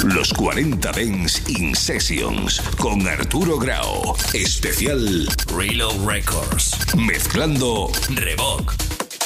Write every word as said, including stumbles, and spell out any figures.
Los cuarenta Dance In Sessions con Arturo Grau. Especial Reload Records. Mezclando Revoc.